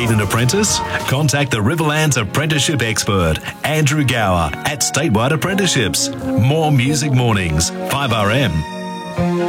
Need an apprentice? Contact the Riverlands apprenticeship expert, Andrew Gower at Statewide Apprenticeships. More Music Mornings, 5RM.